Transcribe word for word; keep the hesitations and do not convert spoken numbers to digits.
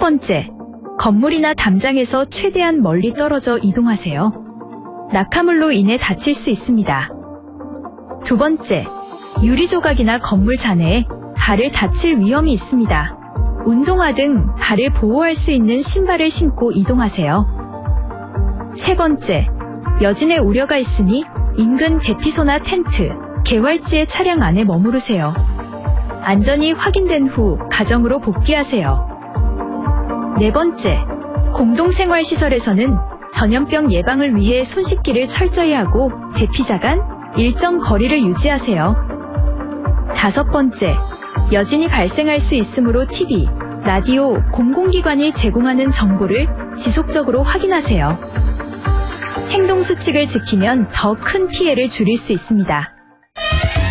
번째, 건물이나 담장에서 최대한 멀리 떨어져 이동하세요. 낙하물로 인해 다칠 수 있습니다. 두 번째, 유리 조각이나 건물 잔해에 발을 다칠 위험이 있습니다. 운동화 등 발을 보호할 수 있는 신발을 신고 이동하세요. 세 번째, 여진의 우려가 있으니 인근 대피소나 텐트, 개활지의 차량 안에 머무르세요. 안전이 확인된 후 가정으로 복귀하세요. 네 번째, 공동생활시설에서는 전염병 예방을 위해 손 씻기를 철저히 하고 대피자 간 일정 거리를 유지하세요. 다섯 번째, 여진이 발생할 수 있으므로 티비, 라디오, 공공기관이 제공하는 정보를 지속적으로 확인하세요. 행동수칙을 지키면 더 큰 피해를 줄일 수 있습니다.